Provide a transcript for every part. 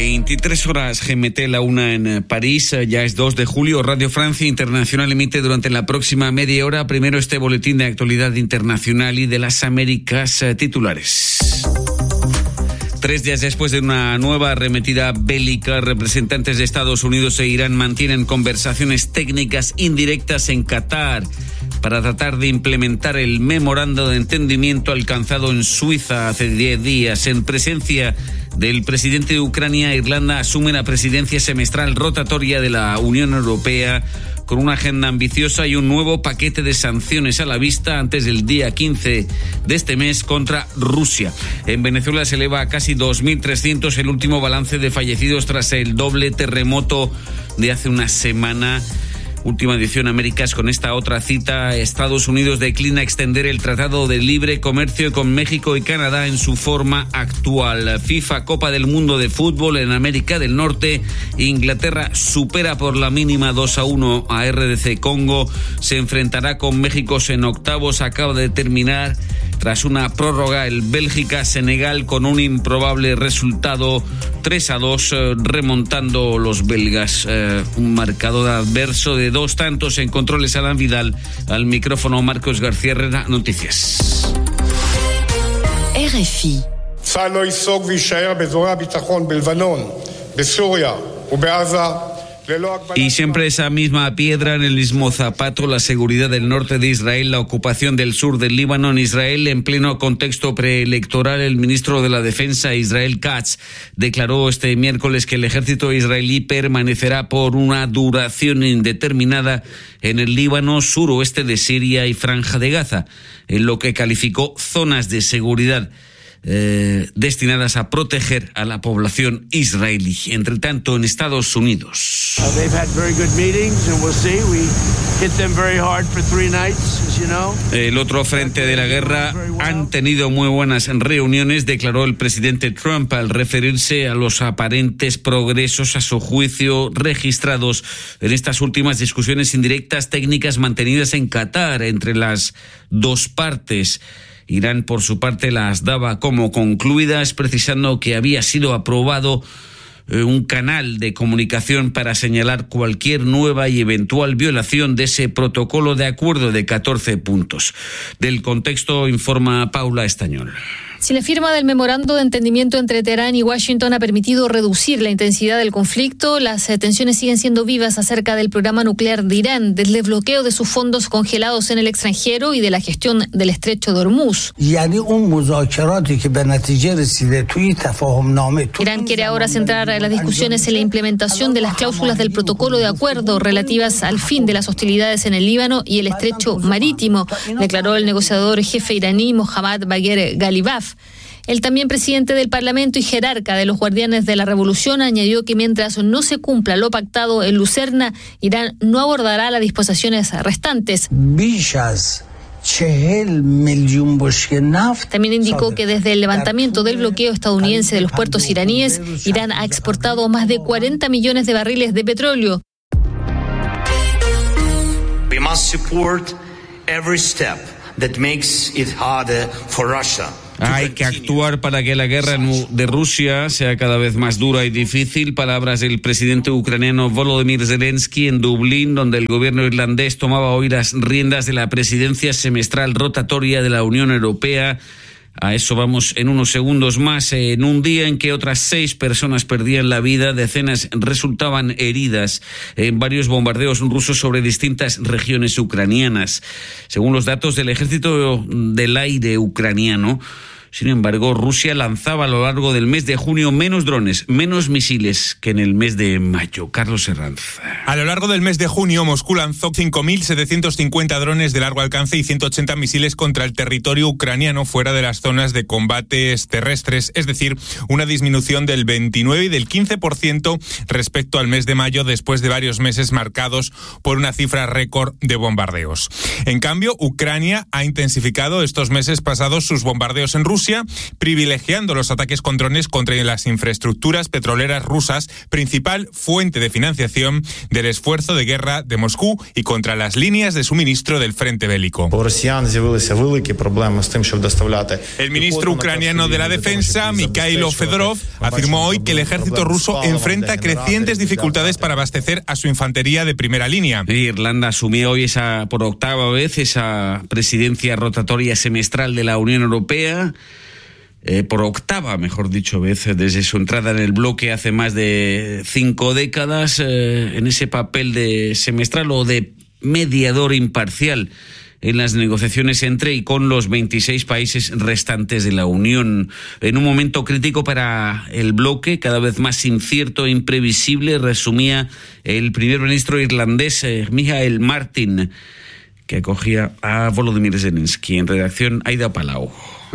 23 horas GMT, la 1 en París. Ya es 2 de julio. Radio Francia Internacional emite durante la próxima media hora primero este boletín de actualidad internacional y de las Américas titulares. 3 días después de una nueva arremetida bélica, representantes de Estados Unidos e Irán mantienen conversaciones técnicas indirectas en Qatar para tratar de implementar el memorando de entendimiento alcanzado en Suiza hace 10 días. En presencia del presidente de Ucrania, Irlanda asume la presidencia semestral rotatoria de la Unión Europea con una agenda ambiciosa y un nuevo paquete de sanciones a la vista antes del día 15 de este mes contra Rusia. En Venezuela se eleva a casi 2.300 el último balance de fallecidos tras el doble terremoto de hace una semana. Última edición Américas con esta otra cita. Estados Unidos declina extender el Tratado de Libre Comercio con México y Canadá en su forma actual. FIFA Copa del Mundo de Fútbol en América del Norte. Inglaterra supera por la mínima 2-1 a RDC Congo. Se enfrentará con México en octavos. Acaba de terminar tras una prórroga el Bélgica-Senegal con un improbable resultado 3-2 remontando los belgas. Un marcador adverso de 2 tantos en controles. Alan Vidal, al micrófono Marcos García Herrera, Noticias. RFI. צה"ל לא ייסוג ויישאר באזורי הביטחון בלבנון, בסוריה ובעזה. Y siempre esa misma piedra en el mismo zapato, la seguridad del norte de Israel, la ocupación del sur del Líbano. En Israel, en pleno contexto preelectoral, el ministro de la Defensa, Israel Katz, declaró este miércoles que el ejército israelí permanecerá por una duración indeterminada en el Líbano, suroeste de Siria y Franja de Gaza, en lo que calificó zonas de seguridad destinadas a proteger a la población israelí. Entre tanto, en Estados Unidos, el otro frente de la guerra, han tenido muy buenas reuniones, declaró el presidente Trump al referirse a los aparentes progresos, a su juicio, registrados en estas últimas discusiones indirectas técnicas mantenidas en Qatar entre las dos partes. Irán, por su parte, las daba como concluidas, precisando que había sido aprobado un canal de comunicación para señalar cualquier nueva y eventual violación de ese protocolo de acuerdo de 14 puntos. Del contexto informa Paula Estañol. Si la firma del memorando de entendimiento entre Teherán y Washington ha permitido reducir la intensidad del conflicto, las tensiones siguen siendo vivas acerca del programa nuclear de Irán, del desbloqueo de sus fondos congelados en el extranjero y de la gestión del estrecho de Hormuz. Irán quiere ahora centrar las discusiones en la implementación de las cláusulas del protocolo de acuerdo relativas al fin de las hostilidades en el Líbano y el estrecho marítimo, declaró el negociador jefe iraní Mohammad Bagher Ghalibaf. El también presidente del Parlamento y jerarca de los Guardianes de la Revolución añadió que mientras no se cumpla lo pactado en Lucerna, Irán no abordará las disposiciones restantes. También indicó que desde el levantamiento del bloqueo estadounidense de los puertos iraníes, Irán ha exportado más de 40 millones de barriles de petróleo. We must support every step that makes it harder for Russia. Hay que actuar para que la guerra de Rusia sea cada vez más dura y difícil. Palabras del presidente ucraniano Volodymyr Zelensky en Dublín, donde el gobierno irlandés tomaba hoy las riendas de la presidencia semestral rotatoria de la Unión Europea. A eso vamos en unos segundos más. En un día en que otras 6 personas perdían la vida, decenas resultaban heridas en varios bombardeos rusos sobre distintas regiones ucranianas. Según los datos del Ejército del Aire ucraniano, sin embargo, Rusia lanzaba a lo largo del mes de junio menos drones, menos misiles que en el mes de mayo. Carlos Herranz. A lo largo del mes de junio, Moscú lanzó 5.750 drones de largo alcance y 180 misiles contra el territorio ucraniano fuera de las zonas de combates terrestres, es decir, una disminución del 29 y del 15% respecto al mes de mayo, después de varios meses marcados por una cifra récord de bombardeos. En cambio, Ucrania ha intensificado estos meses pasados sus bombardeos en Rusia, Rusia, privilegiando los ataques con drones contra las infraestructuras petroleras rusas, principal fuente de financiación del esfuerzo de guerra de Moscú, y contra las líneas de suministro del frente bélico. El ministro ucraniano de la Defensa, Mikhailo Fedorov, afirmó hoy que el ejército ruso enfrenta crecientes dificultades para abastecer a su infantería de primera línea. Irlanda asumió hoy por octava vez esa presidencia rotatoria semestral de la Unión Europea. Por octava, mejor dicho, vez desde su entrada en el bloque hace más de 5 décadas, en ese papel de semestral o de mediador imparcial en las negociaciones entre y con los 26 países restantes de la Unión. En un momento crítico para el bloque, cada vez más incierto e imprevisible, resumía el primer ministro irlandés Michael Martin, que acogía a Volodymyr Zelensky. En redacción, Aida Palau.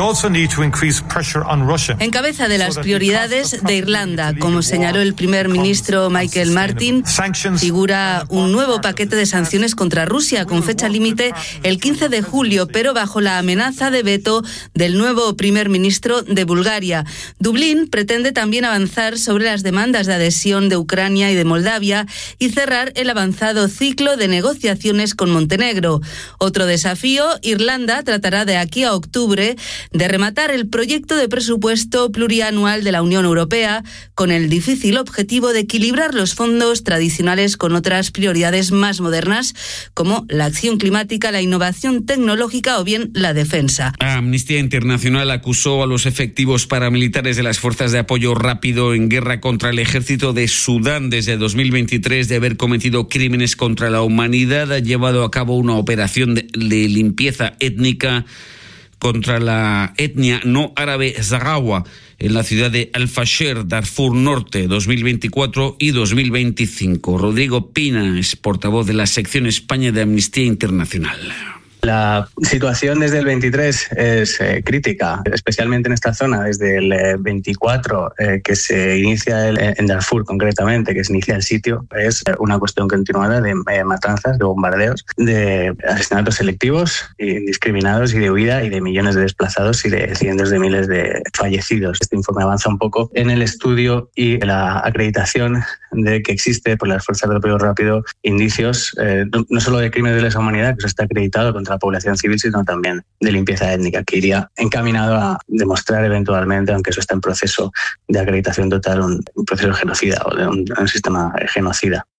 Encabeza de las prioridades de Irlanda, como señaló el primer ministro Michael Martin, figura un nuevo paquete de sanciones contra Rusia con fecha límite el 15 de julio, pero bajo la amenaza de veto del nuevo primer ministro de Bulgaria. Dublín pretende también avanzar sobre las demandas de adhesión de Ucrania y de Moldavia y cerrar el avanzado ciclo de negociaciones con Montenegro. Otro desafío, Irlanda tratará de aquí a octubre de rematar el proyecto de presupuesto plurianual de la Unión Europea con el difícil objetivo de equilibrar los fondos tradicionales con otras prioridades más modernas como la acción climática, la innovación tecnológica o bien la defensa. Amnistía Internacional acusó a los efectivos paramilitares de las fuerzas de apoyo rápido en guerra contra el ejército de Sudán desde 2023 de haber cometido crímenes contra la humanidad. Ha llevado a cabo una operación de limpieza étnica contra la etnia no árabe saharaui en la ciudad de Al-Fasher, Darfur Norte, 2024 y 2025. Rodrigo Pina es portavoz de la sección España de Amnistía Internacional. La situación desde el 23 es crítica, especialmente en esta zona, desde el 24 que se inicia en Darfur concretamente, que se inicia el sitio, es una cuestión continuada de matanzas, de bombardeos, de asesinatos selectivos, indiscriminados y de huida y de millones de desplazados y de cientos de miles de fallecidos. Este informe avanza un poco en el estudio y la acreditación de que existe por las fuerzas de apoyo rápido indicios no solo de crímenes de lesa humanidad, que eso está acreditado contra la población civil, sino también de limpieza étnica, que iría encaminado a demostrar eventualmente, aunque eso está en proceso de acreditación total, un proceso genocida o de un sistema genocida.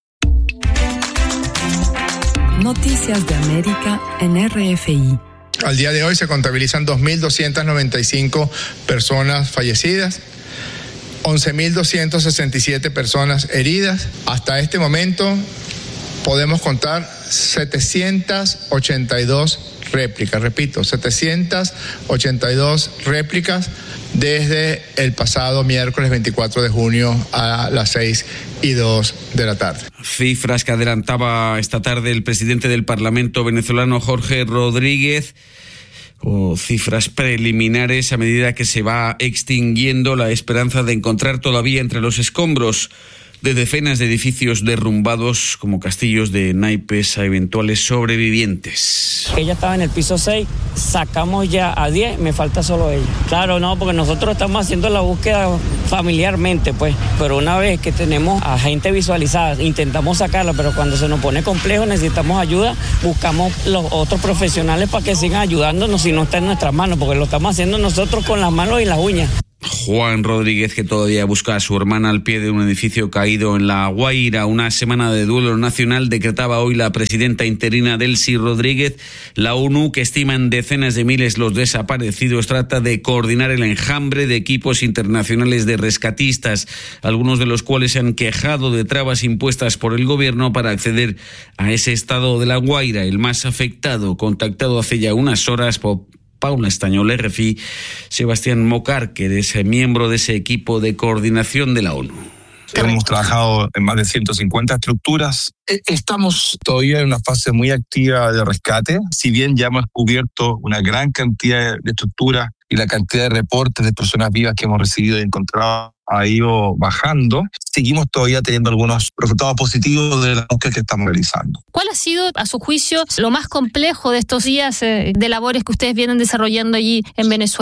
Noticias de América en RFI. Al día de hoy se contabilizan 2.295 personas fallecidas, 11.267 personas heridas. Hasta este momento podemos contar 782 réplicas, repito, 782 réplicas desde el pasado miércoles 24 de junio a las 6:02 de la tarde. Cifras que adelantaba esta tarde el presidente del Parlamento venezolano, Jorge Rodríguez, o cifras preliminares a medida que se va extinguiendo la esperanza de encontrar todavía entre los escombros de decenas de edificios derrumbados como castillos de naipes a eventuales sobrevivientes. Ella estaba en el piso 6, sacamos ya a 10, me falta solo ella. Claro, no, porque nosotros estamos haciendo la búsqueda familiarmente, pues, pero una vez que tenemos a gente visualizada, intentamos sacarla, pero cuando se nos pone complejo, necesitamos ayuda, buscamos los otros profesionales para que sigan ayudándonos si no está en nuestras manos, porque lo estamos haciendo nosotros con las manos y las uñas. Juan Rodríguez, que todavía busca a su hermana al pie de un edificio caído en La Guaira. Una semana de duelo nacional decretaba hoy la presidenta interina Delcy Rodríguez. La ONU, que estima en decenas de miles los desaparecidos, trata de coordinar el enjambre de equipos internacionales de rescatistas, algunos de los cuales se han quejado de trabas impuestas por el gobierno para acceder a ese estado de La Guaira, el más afectado. Contactado hace ya unas horas por Paula Estañol, RFI, Sebastián Mocar, que es miembro de ese equipo de coordinación de la ONU. Hemos trabajado en más de 150 estructuras. Estamos todavía en una fase muy activa de rescate. Si bien ya hemos cubierto una gran cantidad de estructuras y la cantidad de reportes de personas vivas que hemos recibido y encontrado ha ido bajando, seguimos todavía teniendo algunos resultados positivos de la búsqueda que estamos realizando. ¿Cuál ha sido, a su juicio, lo más complejo de estos días de labores que ustedes vienen desarrollando allí en Venezuela?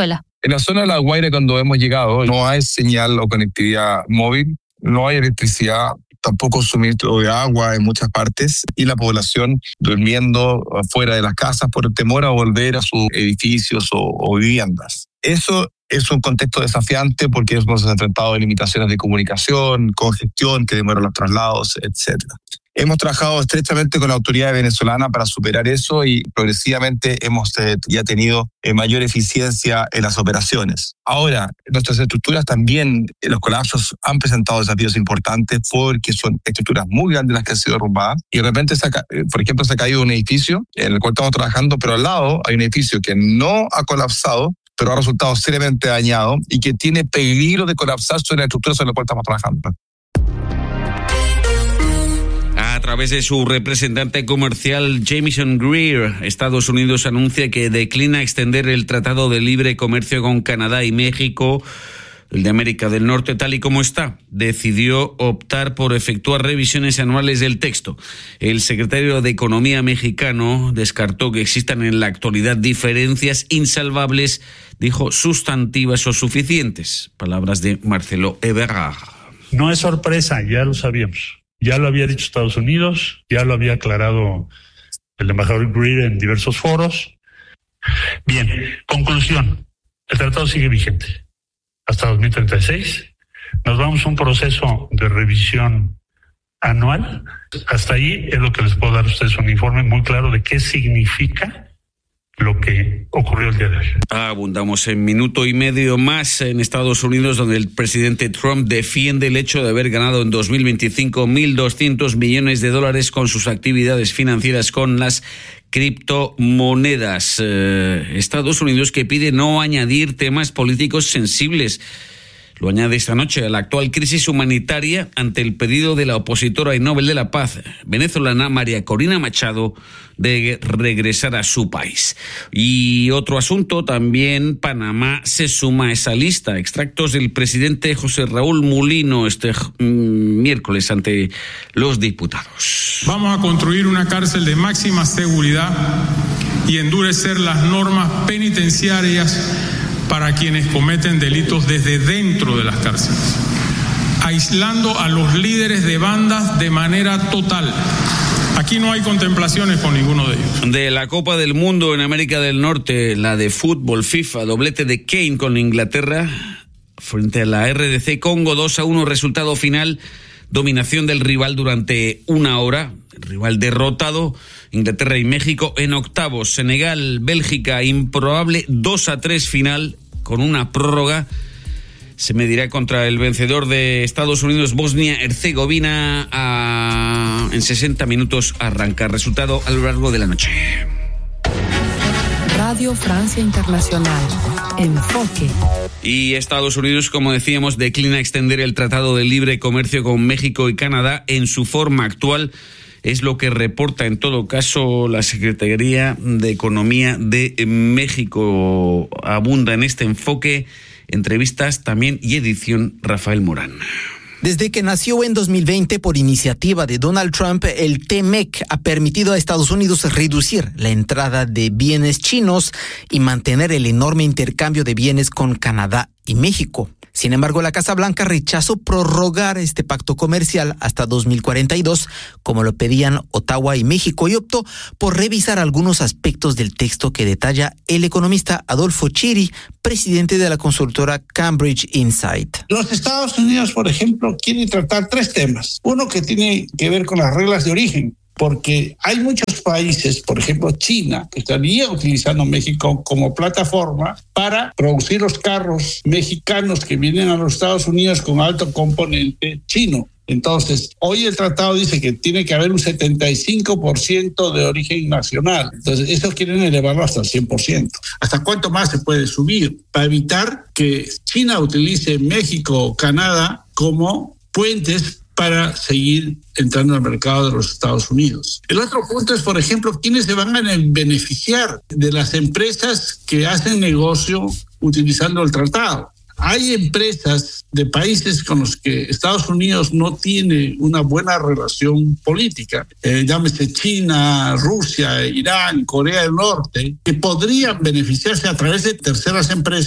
En la zona de La Guaira, cuando hemos llegado, no hay señal o conectividad móvil, no hay electricidad, tampoco suministro de agua en muchas partes y la población durmiendo fuera de las casas por el temor a volver a sus edificios o viviendas. Eso es un contexto desafiante porque hemos enfrentado a limitaciones de comunicación, congestión que demoran los traslados, etc. Hemos trabajado estrechamente con la autoridad venezolana para superar eso y progresivamente hemos ya tenido mayor eficiencia en las operaciones. Ahora, nuestras estructuras también, los colapsos han presentado desafíos importantes porque son estructuras muy grandes las que han sido derrumbadas y de repente, por ejemplo, se ha caído un edificio en el cual estamos trabajando, pero al lado hay un edificio que no ha colapsado, pero ha resultado seriamente dañado y que tiene peligro de colapsar sobre la estructura sobre la cual estamos trabajando. A través de su representante comercial Jamieson Greer, Estados Unidos anuncia que declina extender el Tratado de Libre Comercio con Canadá y México, el de América del Norte, tal y como está. Decidió optar por efectuar revisiones anuales del texto. El secretario de Economía mexicano descartó que existan en la actualidad diferencias insalvables, dijo, sustantivas o suficientes. Palabras de Marcelo Ebrard. No es sorpresa, ya lo sabíamos. Ya lo había dicho Estados Unidos, ya lo había aclarado el embajador Greer en diversos foros. Bien, conclusión. El tratado sigue vigente hasta 2036. Nos vamos a un proceso de revisión anual. Hasta ahí es lo que les puedo dar a ustedes un informe muy claro de qué significa lo que ocurrió el día de hoy. Abundamos en minuto y medio más en Estados Unidos, donde el presidente Trump defiende el hecho de haber ganado en 2025 $1.200 millones con sus actividades financieras con las criptomonedas. Estados Unidos que pide no añadir temas políticos sensibles. Lo añade esta noche a la actual crisis humanitaria ante el pedido de la opositora y Nobel de la Paz venezolana María Corina Machado de regresar a su país. Y otro asunto también, Panamá se suma a esa lista. Extractos del presidente José Raúl Mulino este miércoles ante los diputados. Vamos a construir una cárcel de máxima seguridad y endurecer las normas penitenciarias para quienes cometen delitos desde dentro de las cárceles, aislando a los líderes de bandas de manera total. Aquí no hay contemplaciones con ninguno de ellos. De la Copa del Mundo en América del Norte, la de fútbol FIFA, doblete de Kane con Inglaterra frente a la RDC Congo, 2-1, resultado final, dominación del rival durante una hora, el rival derrotado. Inglaterra y México en octavos. Senegal, Bélgica, improbable 2-3 final con una prórroga. Se medirá contra el vencedor de Estados Unidos, Bosnia-Herzegovina. En 60 minutos arranca. Resultado a lo largo de la noche. Radio Francia Internacional. Enfoque. Y Estados Unidos, como decíamos, declina extender el Tratado de Libre Comercio con México y Canadá en su forma actual. Es lo que reporta en todo caso la Secretaría de Economía de México. Abunda en este enfoque, entrevistas también y edición Rafael Morán. Desde que nació en 2020 por iniciativa de Donald Trump, el TMEC ha permitido a Estados Unidos reducir la entrada de bienes chinos y mantener el enorme intercambio de bienes con Canadá y México. Sin embargo, la Casa Blanca rechazó prorrogar este pacto comercial hasta 2042, como lo pedían Ottawa y México, y optó por revisar algunos aspectos del texto que detalla el economista Adolfo Chiri, presidente de la consultora Cambridge Insight. Los Estados Unidos, por ejemplo, quieren tratar 3 temas. Uno que tiene que ver con las reglas de origen, porque hay muchos países, por ejemplo China, que estaría utilizando México como plataforma para producir los carros mexicanos que vienen a los Estados Unidos con alto componente chino. Entonces, hoy el tratado dice que tiene que haber un 75% de origen nacional. Entonces, eso quieren elevarlo hasta el 100%. ¿Hasta cuánto más se puede subir? Para evitar que China utilice México o Canadá como puentes para seguir entrando al mercado de los Estados Unidos. El otro punto es, por ejemplo, quiénes se van a beneficiar de las empresas que hacen negocio utilizando el tratado. Hay empresas de países con los que Estados Unidos no tiene una buena relación política, llámese China, Rusia, Irán, Corea del Norte, que podrían beneficiarse a través de terceras empresas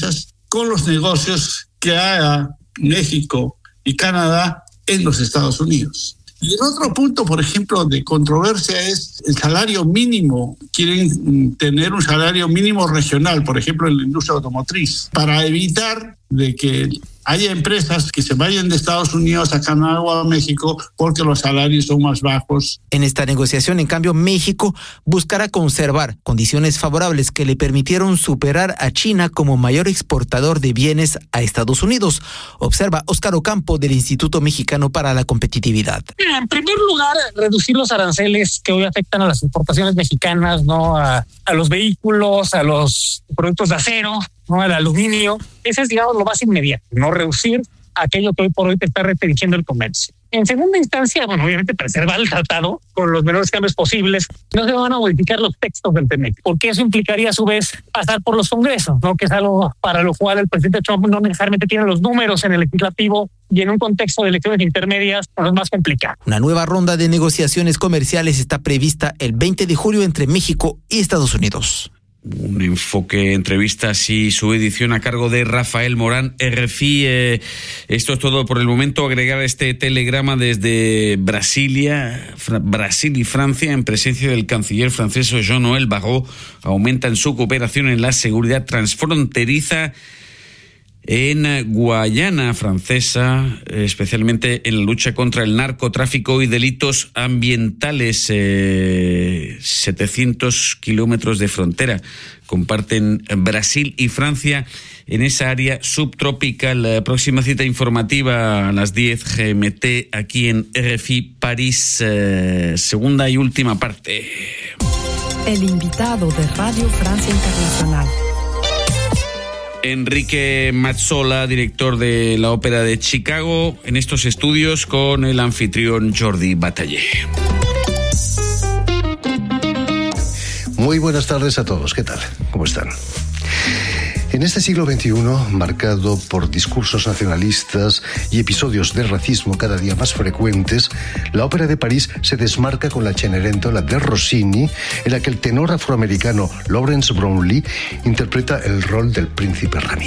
con los negocios que haga México y Canadá en los Estados Unidos. Y el otro punto, por ejemplo, de controversia es el salario mínimo. Quieren tener un salario mínimo regional, por ejemplo, en la industria automotriz, para evitar de que haya empresas que se vayan de Estados Unidos a Canadá o a México porque los salarios son más bajos. En esta negociación, en cambio, México buscará conservar condiciones favorables que le permitieron superar a China como mayor exportador de bienes a Estados Unidos. Observa Óscar Ocampo del Instituto Mexicano para la Competitividad. En primer lugar, reducir los aranceles que hoy afectan a las importaciones mexicanas, ¿no? A los vehículos, a los productos de acero, ¿no? Al aluminio. Ese es, digamos, lo más inmediato, no reducir aquello que hoy por hoy te está restringiendo el comercio. En segunda instancia, bueno, obviamente preservar el tratado con los menores cambios posibles. No se van a modificar los textos del TEMEC, porque eso implicaría a su vez pasar por los congresos, ¿no? Que es algo para lo cual el presidente Trump no necesariamente tiene los números en el legislativo, y en un contexto de elecciones intermedias es más complicado. Una nueva ronda de negociaciones comerciales está prevista el 20 de julio entre México y Estados Unidos. Un enfoque, entrevistas y su edición a cargo de Rafael Morán, RFI. Esto es todo por el momento. Agregar este telegrama desde Brasil y Francia, en presencia del canciller francés Jean-Noël Barrot, aumentan su cooperación en la seguridad transfronteriza en Guayana Francesa, especialmente en la lucha contra el narcotráfico y delitos ambientales. 700 kilómetros de frontera comparten Brasil y Francia en esa área subtropical. Próxima cita informativa a las 10 GMT aquí en RFI París, segunda y última parte. El invitado de Radio Francia Internacional. Enrique Mazzola, director de la Ópera de Chicago, en estos estudios con el anfitrión Jordi Batallé. Muy buenas tardes a todos. ¿Qué tal? ¿Cómo están? En este siglo XXI, marcado por discursos nacionalistas y episodios de racismo cada día más frecuentes, la Ópera de París se desmarca con la Cenerentola de Rossini, en la que el tenor afroamericano Lawrence Brownlee interpreta el rol del príncipe Ramiro.